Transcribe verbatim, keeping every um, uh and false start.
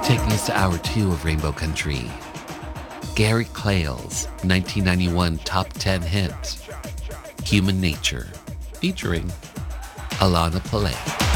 Taking us to hour two of Rainbow Country, Gary Clale's nineteen ninety-one top ten hit, Human Nature, featuring Alana Pillay.